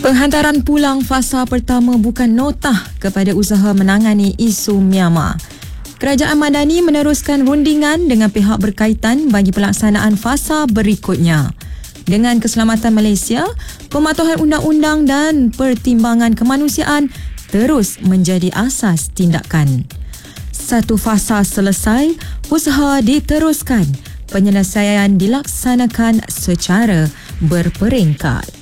Penghantaran pulang fasa pertama bukan notah kepada usaha menangani isu Myanmar. Kerajaan Madani meneruskan rundingan dengan pihak berkaitan bagi pelaksanaan fasa berikutnya. Dengan keselamatan Malaysia, pematuhan undang-undang dan pertimbangan kemanusiaan terus menjadi asas tindakan. Satu fasa selesai, usaha diteruskan. Penyelesaian dilaksanakan secara berperingkat.